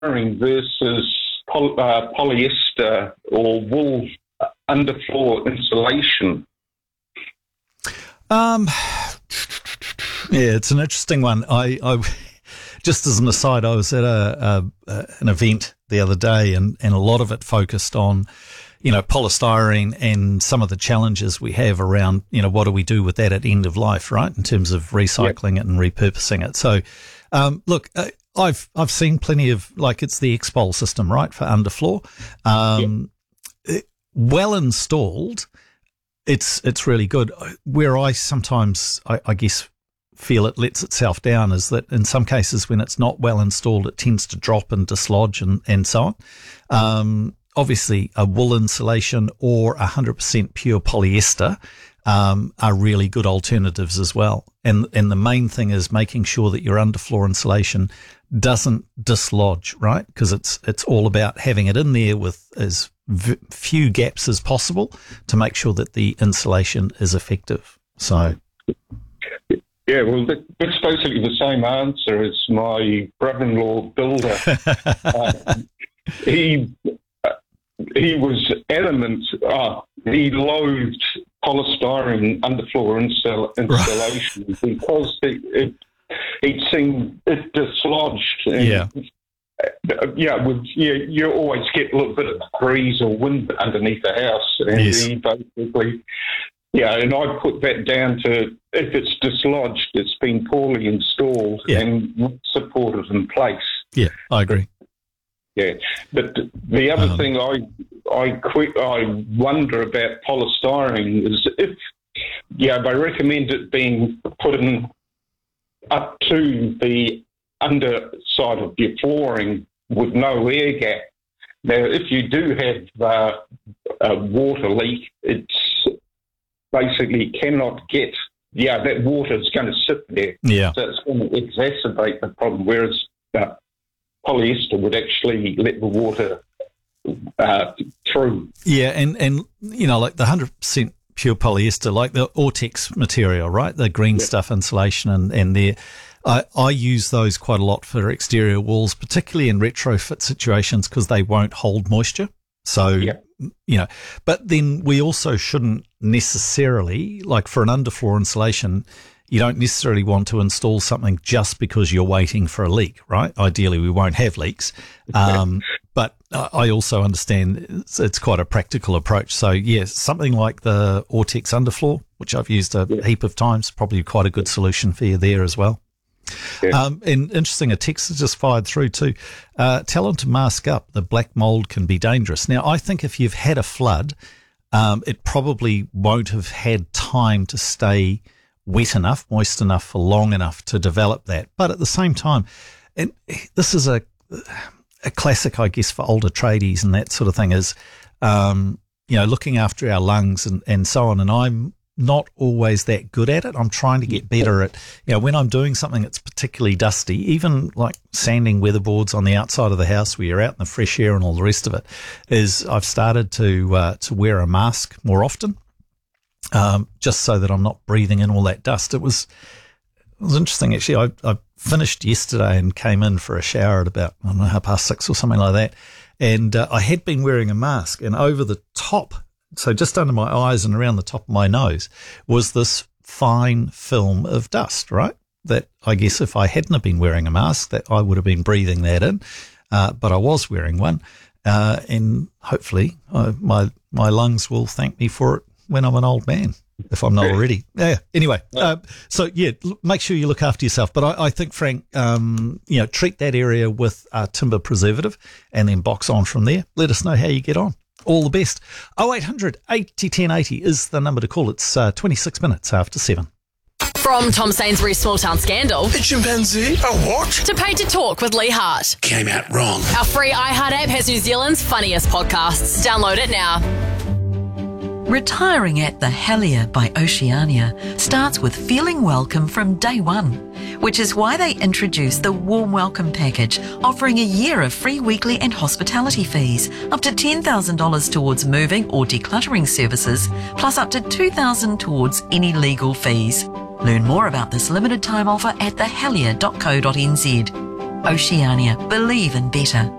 versus polyester or wool underfloor insulation? Yeah, it's an interesting one. I just as an aside, I was at an event the other day, and a lot of it focused on, polystyrene and some of the challenges we have around, what do we do with that at end of life, right? In terms of recycling it and repurposing it. So, look, I've seen plenty of, it's the X-Pol system, right, for underfloor. Well installed, it's really good. Where I sometimes, I guess, feel it lets itself down is that in some cases when it's not well installed, it tends to drop and dislodge and so on. Obviously, a wool insulation or 100% pure polyester are really good alternatives as well. And the main thing is making sure that your underfloor insulation doesn't dislodge, right? Because it's all about having it in there with as few gaps as possible to make sure that the insulation is effective. So, yeah, well, that's basically the same answer as my brother-in-law builder. He was adamant. He loathed polystyrene underfloor insulation because he'd seen it dislodged. And, you always get a little bit of breeze or wind underneath the house, and he basically, and I put that down to if it's dislodged, it's been poorly installed and not supported in place. Yeah, I agree. Yeah, but the other thing I wonder about polystyrene is if they recommend it being put in up to the underside of your flooring with no air gap. Now, if you do have a water leak, it's basically cannot get. That water is going to sit there. Yeah, so it's going to exacerbate the problem. Whereas polyester would actually let the water through. Yeah, and like the 100% pure polyester, like the Ortex material, right? The green stuff insulation and the I use those quite a lot for exterior walls, particularly in retrofit situations because they won't hold moisture. So, but then we also shouldn't necessarily, like for an underfloor insulation, you don't necessarily want to install something just because you're waiting for a leak, right? Ideally, we won't have leaks. But I also understand it's quite a practical approach. So, yes, something like the Ortex underfloor, which I've used a heap of times, probably quite a good solution for you there as well. Yeah. And interesting, a text has just fired through too. Tell them to mask up. The black mold can be dangerous. Now, I think if you've had a flood, it probably won't have had time to stay wet enough, moist enough for long enough to develop that. But at the same time, and this is a classic, I guess, for older tradies and that sort of thing is, looking after our lungs and so on. And I'm not always that good at it. I'm trying to get better at, when I'm doing something that's particularly dusty, even like sanding weatherboards on the outside of the house where you're out in the fresh air and all the rest of it, is I've started to wear a mask more often, just so that I'm not breathing in all that dust. It was interesting, actually. I finished yesterday and came in for a shower at about, 6:30 or something like that. And I had been wearing a mask, and over the top, so just under my eyes and around the top of my nose, was this fine film of dust, right? That I guess if I hadn't have been wearing a mask, that I would have been breathing that in. But I was wearing one, and hopefully my lungs will thank me for it when I'm an old man, if I'm not already. Yeah. Anyway, make sure you look after yourself. But I think, Frank, treat that area with timber preservative and then box on from there. Let us know how you get on. All the best. 0800 80 10 80 is the number to call. It's 26 minutes after 7. From Tom Sainsbury's Small Town Scandal. A chimpanzee? A what? To Paid to Talk with Lee Hart. Came out wrong. Our free iHeart app has New Zealand's funniest podcasts. Download it now. Retiring at the Helier by Oceania starts with feeling welcome from day one, which is why they introduced the Warm Welcome Package, offering a year of free weekly and hospitality fees, up to $10,000 towards moving or decluttering services, plus up to $2,000 towards any legal fees. Learn more about this limited time offer at thehelier.co.nz. Oceania. Believe in better.